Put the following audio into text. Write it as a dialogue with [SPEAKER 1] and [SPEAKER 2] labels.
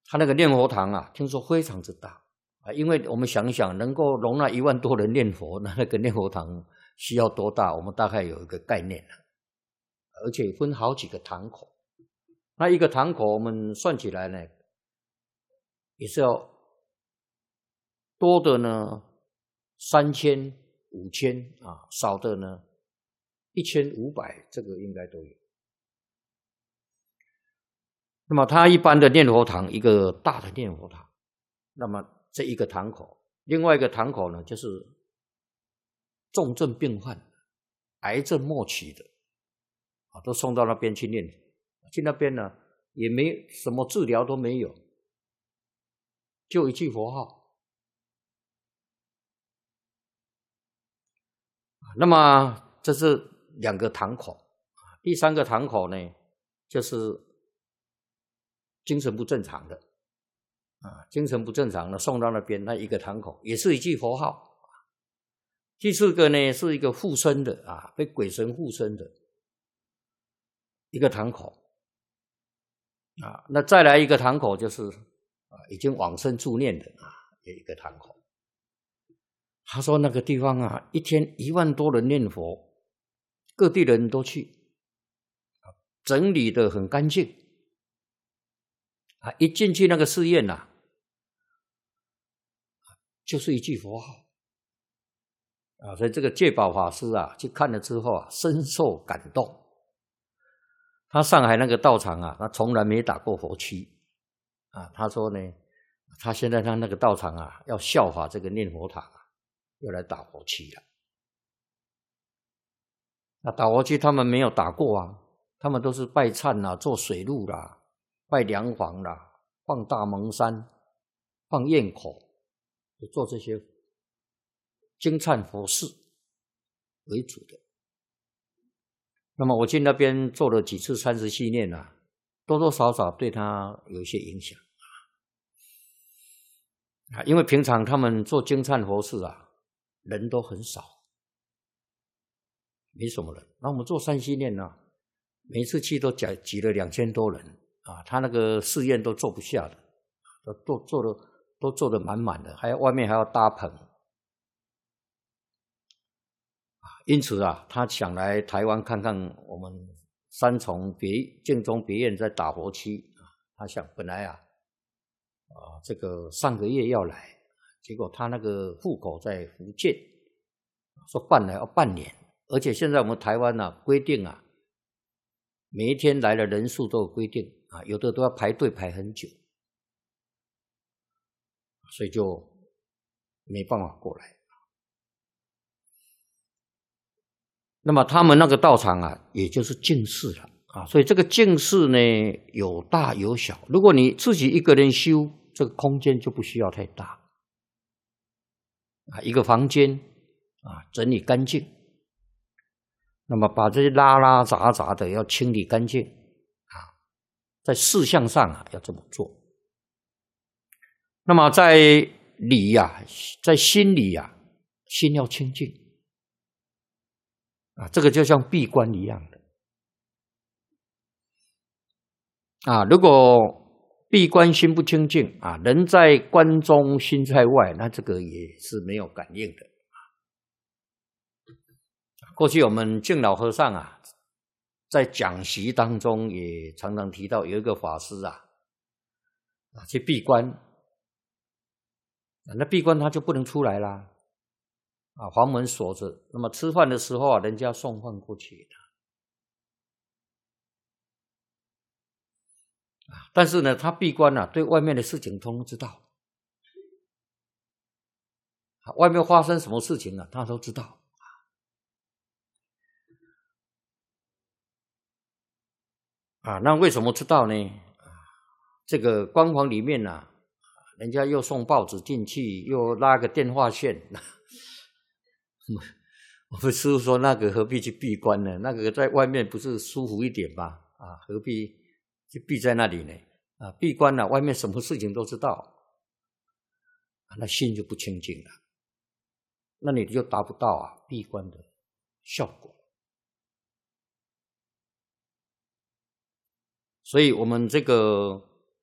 [SPEAKER 1] 他那个念佛堂啊，听说非常之大啊，因为我们想一想，能够容纳1万多人念佛，那个念佛堂需要多大，我们大概有一个概念了。而且分好几个堂口，那一个堂口我们算起来呢，也是要多的呢3000、5000啊，少的呢1500，这个应该都有。那么他一般的念佛堂，一个大的念佛堂，那么这一个堂口，另外一个堂口呢，就是重症病患、癌症末期的啊，都送到那边去念佛。去那边呢，也没什么治疗都没有，就一句佛号。那么这是2个堂口，第3个堂口呢，就是精神不正常的啊，精神不正常的送到那边，那一个堂口也是一句佛号。第4个呢，是一个附身的啊，被鬼神附身的一个堂口啊。那再来一个堂口就是已经往生助念的啊，有一个堂口。他说那个地方啊，一天1万多人念佛，各地人都去，整理得很干净啊，一进去那个寺院啊，就是一句佛号啊，所以这个戒宝法师啊，去看了之后啊，深受感动。他上海那个道场啊，他从来没打过佛七啊。他说呢，他现在他那个道场啊，要效法这个念佛堂啊，要来打佛七了。那打佛七他们没有打过啊，他们都是拜忏啦、做水路啦、拜梁房啦、放大蒙山、放焰口，就做这些经忏佛事为主的。那么我去那边做了几次30系念啊，多多少少对他有一些影响啊，因为平常他们做经忏佛事啊，人都很少，没什么人。那我们做30念啊，每次去都挤了2000多人啊，他那个寺院都坐不下的，都坐得满满的，外面还要搭棚。因此啊，他想来台湾看看我们三重净宗别院在打佛七啊。他想本来这个上个月要来，结果他那个户口在福建，说办了要半年，而且现在我们台湾规定啊，每一天来的人数都有规定啊，有的都要排队排很久，所以就没办法过来。那么他们那个道场啊，也就是净寺了啊，所以这个净寺呢，有大有小。如果你自己一个人修，这个空间就不需要太大啊，一个房间啊，整理干净。那么把这些拉拉杂杂的要清理干净啊，在事项上啊要这么做。那么在理啊，在心里啊，心要清净啊，这个就像闭关一样的啊。如果闭关心不清净啊，人在关中心在外，那这个也是没有感应的。过去我们净老和尚啊，在讲习当中也常常提到，有一个法师去闭关，那闭关他就不能出来啦啊，房门锁着。那么吃饭的时候人家送饭过去但是呢，他闭关对外面的事情通通知道，外面发生什么事情他都知道。那为什么知道呢？这个关房里面人家又送报纸进去，又拉个电话线。我们师父说，那个何必去闭关呢？那个在外面不是舒服一点吗？何必去闭在那里呢？闭关外面什么事情都知道，那心就不清净了，那你就达不到闭关的效果。所以我们这个